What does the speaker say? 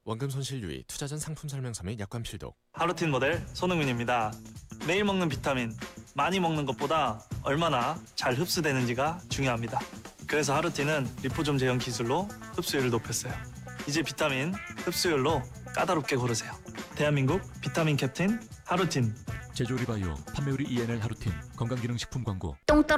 원금 손실 유의, 투자 전 상품 설명서 및 약관 필독. 하루틴 모델 손흥민입니다. 매일 먹는 비타민, 많이 먹는 것보다 얼마나 잘 흡수되는지가 중요합니다. 그래서 하루틴은 리포좀 제형 기술로 흡수율을 높였어요. 이제 비타민 흡수율로 까다롭게 고르세요. 대한민국 비타민 캡틴 하루틴. 제조리바이오, 판매우리 ENL 하루틴, 건강기능식품 광고.